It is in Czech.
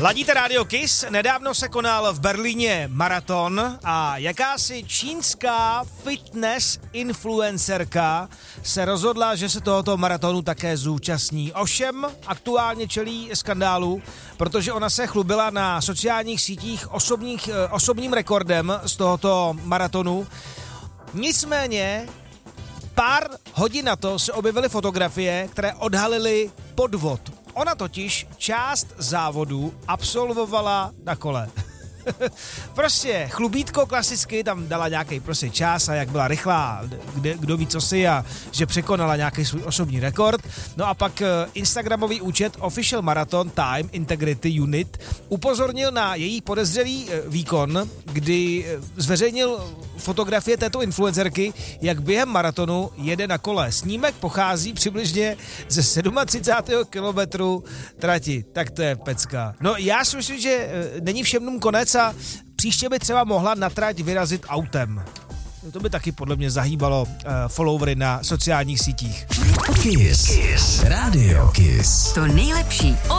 Ladíte Radio Kiss, nedávno se konal v Berlíně maraton a jakási čínská fitness influencerka se rozhodla, že se tohoto maratonu také zúčastní. Ovšem aktuálně čelí skandálu, protože ona se chlubila na sociálních sítích osobním rekordem z tohoto maratonu. Nicméně pár hodin na to se objevily fotografie, které odhalily podvod. Ona totiž část závodu absolvovala na kole. Prostě chlubítko klasicky, tam dala nějaký prostě čas a jak byla rychlá, kdo ví co si a že překonala nějaký svůj osobní rekord. No a pak instagramový účet Official Marathon Time Integrity Unit upozornil na její podezřelý výkon, kdy zveřejnil fotografie této influencerky, jak během maratonu jede na kole. Snímek pochází přibližně ze 37. kilometru trati. Tak to je pecka. No já si myslím, že není všem dnům konec a příště by třeba mohla na trať vyrazit autem. To by taky podle mě zahýbalo followery na sociálních sítích. Kiss. Radio Kiss. To nejlepší od